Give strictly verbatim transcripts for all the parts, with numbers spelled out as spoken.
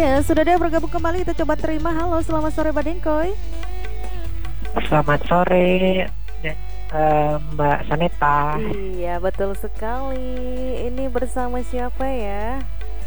Iya, sudah ada yang bergabung kembali, kita coba terima. Halo, selamat sore Mbak Dengkoy. Selamat sore dan eh, Mbak Saneta. Iya, betul sekali. Ini bersama siapa ya?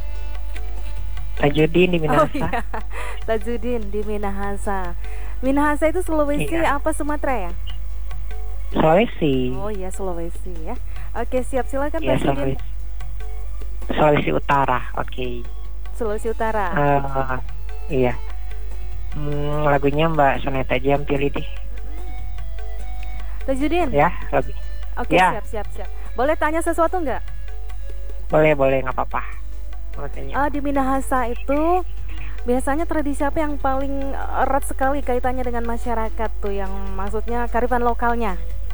Tajudin di Oh Minahasa. iya, Tajudin di Minahasa. Minahasa itu Sulawesi Iya, apa Sumatera ya? Sulawesi. Oh iya, Sulawesi ya. Oke, siap, silakan Ya, Tajudin. Sulawesi. Sulawesi Utara. Oke. Sulawesi Utara. Eh, iya. Hmm, lagunya Mbak Saneta aja yang pilih deh. Tajudin. Ya, lagu. Oke, Ya. siap, siap, siap. Boleh tanya sesuatu nggak? Boleh, boleh, nggak apa-apa. Makanya. Ah, di Minahasa itu biasanya tradisi apa yang paling erat sekali kaitannya dengan masyarakat tuh, yang maksudnya kearifan lokalnya?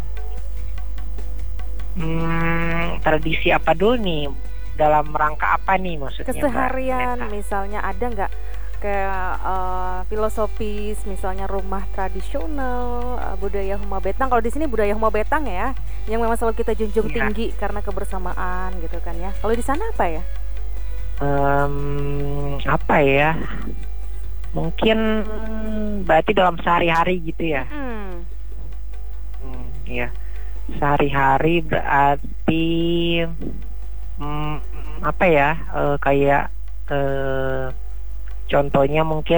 Hmm, tradisi apa dulu nih? Dalam rangka apa nih maksudnya, Mbak Keseharian, Saneta? misalnya ada nggak kayak eh, filosofis, misalnya rumah tradisional, eh, budaya Huma Betang. Kalau di sini budaya Huma Betang ya, yang memang selalu kita junjung Iya. tinggi karena kebersamaan gitu kan ya. Kalau di sana apa ya? Em, apa ya? Mungkin berarti dalam sehari-hari gitu ya. Hmm, Hmm, iya. Sehari-hari berarti hmm, apa ya? eh, kayak eh, contohnya mungkin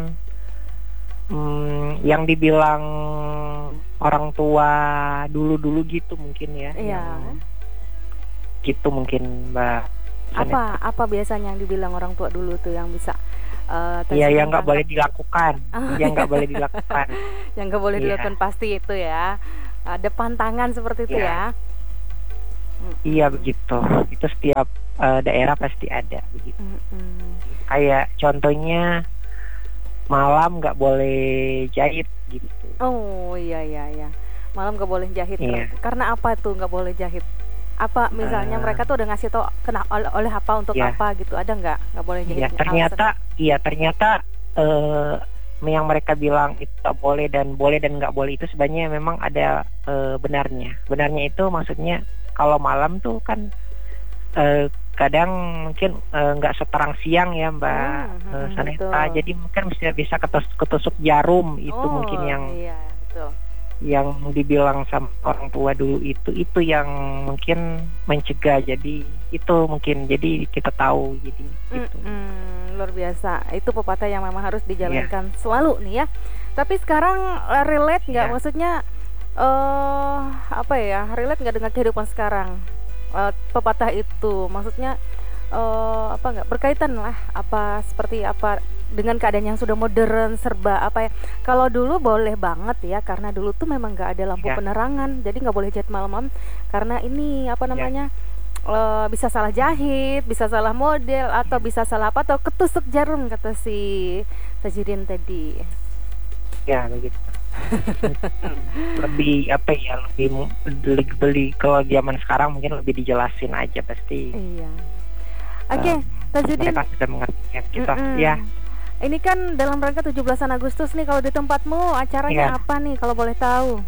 hmm, yang dibilang orang tua dulu-dulu gitu mungkin ya. iya. Yang gitu mungkin Mbak Sanet. Apa apa biasanya yang dibilang orang tua dulu tuh yang bisa eh, Iya, Tajudin yang nggak boleh tangkap? dilakukan, Oh, yang nggak boleh dilakukan. yang nggak boleh Iya, dilakukan pasti itu ya. Ada pantangan seperti itu iya, ya. iya Mm-mm. begitu. Itu setiap eh, daerah pasti ada begitu. Mm-mm. Kayak contohnya malam nggak boleh jahit gitu. Oh iya iya iya. Malam nggak boleh jahit. Iya. Ker- Karena apa tuh nggak boleh jahit? Apa misalnya Eh, mereka tuh udah ngasih tau kena oleh, oleh apa untuk ya, apa gitu? Ada nggak nggak boleh iya. jahitnya alasan? Ternyata, iya ternyata eh, yang mereka bilang itu tak boleh dan boleh dan nggak boleh itu sebenarnya memang ada eh, benarnya. Benarnya itu maksudnya kalau malam tuh kan eh, kadang mungkin eh, nggak seterang siang ya Mbak Hmm, hmm, eh, hmm, Saneta. betul. Jadi mungkin bisa bisa ketus- ketusuk jarum itu mungkin Oh yang iya betul. yang dibilang sama orang tua dulu itu itu yang mungkin mencegah. Jadi itu mungkin jadi kita tahu jadi gitu. Mm-mm, luar biasa. Itu pepatah yang memang harus Iya, dijalankan selalu nih ya. Tapi sekarang eh, relate nggak? iya, Maksudnya eh apa ya? Relate nggak dengan kehidupan sekarang? Eh, pepatah itu, maksudnya eh apa nggak berkaitan lah? Apa seperti apa dengan keadaan yang sudah modern serba apa ya? Kalau dulu boleh banget ya, karena dulu tuh memang nggak ada lampu iya, penerangan, jadi nggak boleh jahit malam-malam karena ini apa iya, namanya? Eh, bisa salah jahit, bisa salah model, atau iya, bisa salah apa, atau ketusuk jarum kata si Tajudin tadi. iya, begitu. Mungkin lebih apa ya lebih mu- lebih beli kalau zaman sekarang mungkin lebih dijelasin aja pasti Iya. Oke, eh, Tajudin. mereka sudah mengerti ya, kita ya. Mm-mm. Ini kan dalam rangka tujuh belasan Agustus nih, kalau di tempatmu Ya. acaranya apa nih kalau boleh tahu?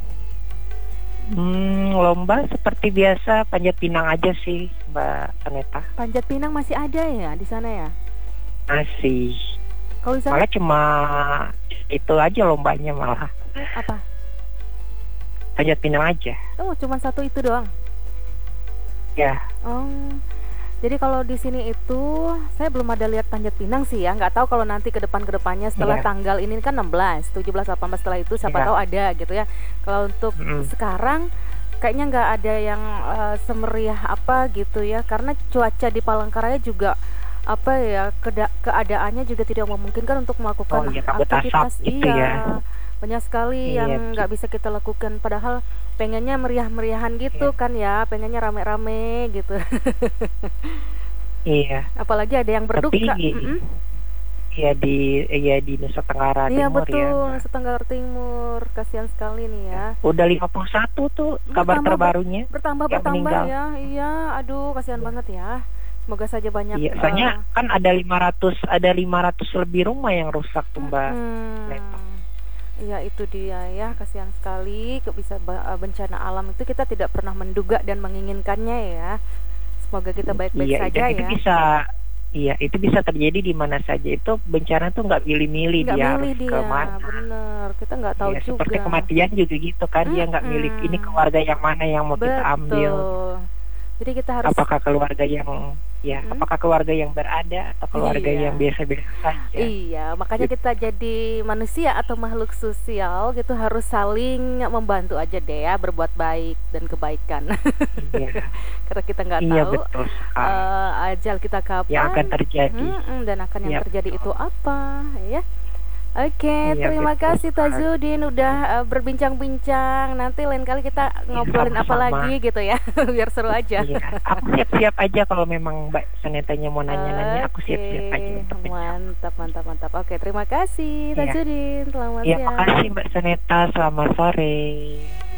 Hmm, lomba seperti biasa panjat pinang aja sih Mbak Saneta. Panjat Pinang masih ada ya di sana ya? Masih. Kalau di sana Malah cuma itu aja lombanya, malah apa? panjat pinang aja. Oh, cuma satu itu doang. Ya, Oh. Jadi kalau di sini itu saya belum ada lihat panjat pinang sih ya. Nggak tahu kalau nanti ke depan ke depannya setelah iya, tanggal ini kan enam belas, tujuh belas, delapan belas, setelah itu siapa iya. tahu ada gitu ya. Kalau untuk Mm, sekarang kayaknya nggak ada yang eh, semeriah apa gitu ya, karena cuaca di Palangkaraya juga apa ya, keda- keadaannya juga tidak memungkinkan untuk oh melakukan iya, kabut asap aktivitas. itu ya. Iya, banyak sekali Iya, yang nggak bisa kita lakukan, padahal pengennya meriah-meriahan gitu iya, kan ya, pengennya rame-rame gitu. iya. Apalagi ada yang Tapi berduka. Mm-mm. ya di ya di Nusa Tenggara Iya Timur ya, betul, Mbak. Nusa Tenggara Timur, kasihan sekali nih ya. Udah lima puluh satu tuh kabar Bertambah ber- terbarunya bertambah yang bertambah meninggal. ya. Iya, aduh kasihan Iya. banget ya. Semoga saja banyak. Iya, eh, soalnya kan ada lima ratus ada lima ratus lebih rumah yang rusak tuh Mbak Neta. mm-mm. Iya itu dia ya, kasihan sekali. Kok bisa ba- eh, bencana alam itu kita tidak pernah menduga dan menginginkannya ya. Semoga kita baik-baik Iya, saja dan itu ya. bisa Iya, itu bisa terjadi di mana saja. Itu bencana tuh nggak milih-milih Nggak dia milih harus ke dia, mana. bener. Kita nggak tahu Ya, seperti juga. kematian juga gitu kan, dia nggak milih ini Mm-mm. keluarga yang mana yang mau kita ambil. Betul. Jadi kita harus, Apakah keluarga yang ya, Mm-mm. apakah keluarga yang berada atau keluarga Iya. yang biasa-biasa saja. Iya, makanya Gitu. kita jadi manusia atau makhluk sosial gitu harus saling membantu aja deh ya, berbuat baik dan kebaikan. Iya, Karena kita nggak iya tahu betul sekali. eh, ajal kita Yang akan kapan, terjadi. mm-mm, dan akan yang Iya terjadi itu betul. apa, ya. Oke, Iya terima betul kasih sekali. Tazudin udah eh, berbincang-bincang. Nanti lain kali kita Iya, ngobrolin apa sama-sama. lagi gitu ya, biar seru aja. Iya, aku siap-siap aja kalau memang Mbak Sanetanya mau nanya-nanya, aku Oke, siap-siap aja untuk menjawab. mantap, mantap, mantap. Oke, terima kasih Iya, Tajudin. Selamat iya siang. makasih Mbak Saneta, selamat sore.